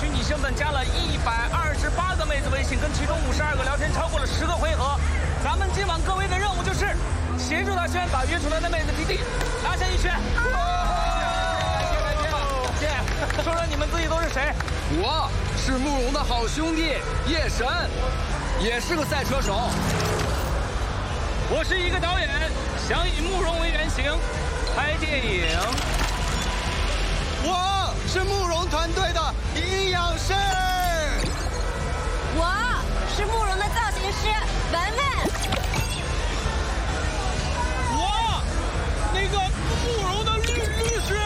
虚拟身份加了128个妹子微信，跟其中52个聊天超过了10个回合。咱们今晚各位的任务就是协助大轩把约出来的妹子弟弟拿下一圈。谢谢。说说你们自己都是谁？ 我是慕容的好兄弟叶神，也是个赛车手。 我是一个导演，想以慕容为原型拍电影。 我是慕容团队的营养师。 我是慕容的造型师文文。 我那个慕容的律师。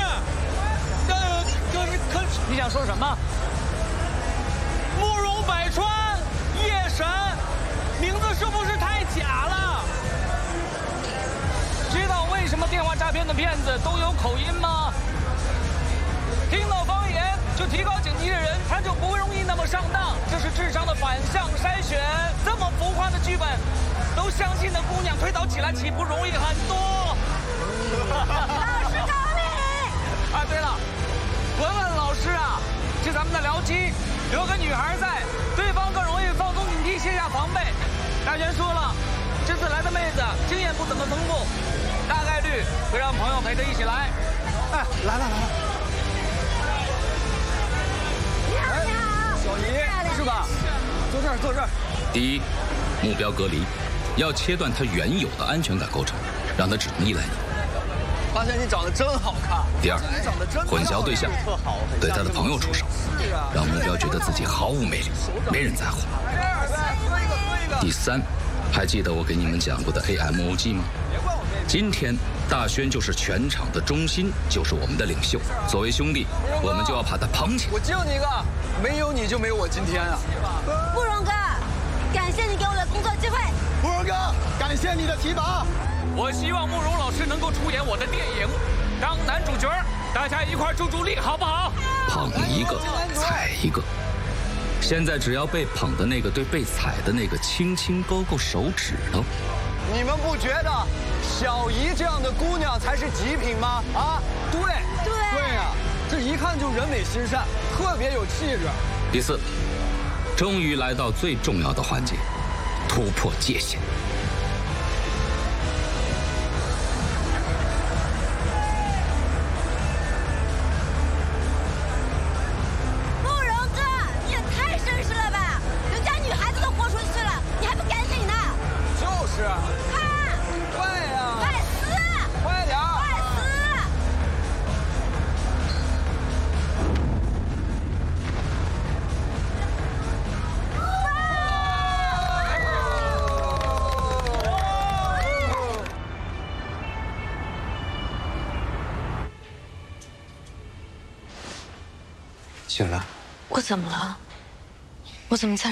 可你想说什么？慕容百川，叶神，名字是不是太假了？知道为什么电话诈骗的骗子都有口音吗？听到方言就提高警惕的人，他就不容易那么上当。这是智商的反向筛选。这么浮夸的剧本，都相信的姑娘推导起来岂不容易很多？ 老师高明！ 啊，对了，文文老师啊，是咱们的僚机，有个女孩在，对方更容易放松警惕，卸下防备。大轩说了，这次来的妹子经验不怎么丰富，大概率会让朋友陪着一起来。 哎，来了。 你好， 小姨是吧？坐这儿。 第一，目标隔离，要切断他原有的安全感构成，让他只能依赖你。 发现你长得真好看。 第二，混淆对象，对他的朋友出手，让目标觉得自己毫无魅力，没人在乎。第三，还记得我给你们讲过的 AMOG 吗？今天大轩就是全场的中心，就是我们的领袖。作为兄弟，我们就要把他捧起来。 我敬你一个，没有你就没有我今天啊！ 慕容哥，感谢你给我的工作机会。 慕容哥，感谢你的提拔。 我希望慕容老师能够出演我的电影，当男主角，大家一块助力，好不好？ 捧一个，踩一个。现在只要被捧的那个对被踩的那个轻轻勾勾手指头。 你们不觉得小姨这样的姑娘才是极品吗？啊， 对呀，这一看就人美心善，特别有气质。 第四，终于来到最重要的环节，突破界限。 慕容哥，你也太绅士了吧！人家女孩子都豁出去了，你还不赶紧呢？ 就是。 快呀！ 快撕！ 快点！ 快撕！ 醒了。 我怎么了？我怎么在